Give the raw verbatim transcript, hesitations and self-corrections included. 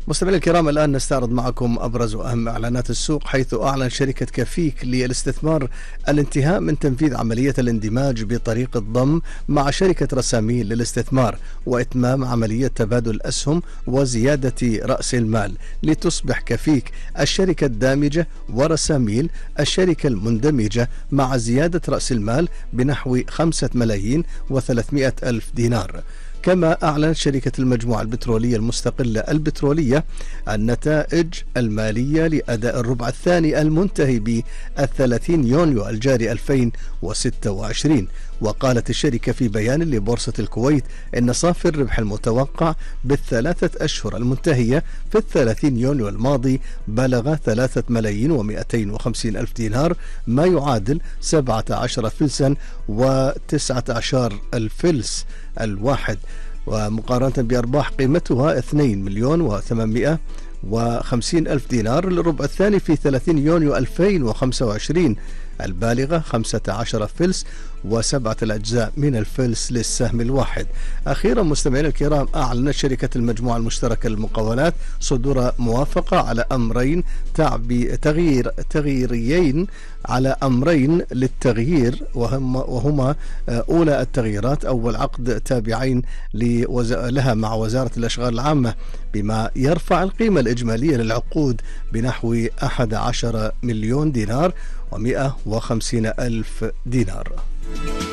مستمعينا الكرام، الآن نستعرض معكم أبرز وأهم إعلانات السوق، حيث أعلن شركة كفيك للاستثمار الانتهاء من تنفيذ عملية الاندماج بطريق الضم مع شركة رساميل للاستثمار، وإتمام عملية تبادل الأسهم وزيادة رأس المال، لتصبح كفيك الشركة الدامجة ورساميل الشركة المندمجة، مع زيادة رأس المال بنحو خمسة ملايين وثلاثمائة ألف دينار. كما أعلنت شركة المجموعة البترولية المستقلة البترولية النتائج المالية لأداء الربع الثاني المنتهي بالثلاثين يونيو الجاري ألفين وستة وعشرين. وقالت الشركة في بيان لبورصة الكويت إن صافي الربح المتوقع بالثلاثة أشهر المنتهية في الثلاثين يونيو الماضي بلغ ثلاثة ملايين ومئتين وخمسين ألف دينار، ما يعادل سبعة عشر فلسا وتسعة عشر الفلس الواحد، ومقارنة بأرباح قيمتها اثنين مليون وثمانمائة وخمسين ألف دينار للربع الثاني في ثلاثين يونيو ألفين وخمسة وعشرين البالغة خمسة عشر فلس وسبعة الأجزاء من الفلس للسهم الواحد. أخيرا مستمعينا الكرام، أعلنت شركة المجموعة المشتركة للمقاولات صدور موافقة على أمرين تغيير تغييريين على أمرين للتغيير، وهم وهما أولى التغييرات أول عقد تابعين لها مع وزارة الأشغال العامة، بما يرفع القيمة الإجمالية للعقود بنحو أحد عشر مليون دينار ومئة وخمسين ألف دينار.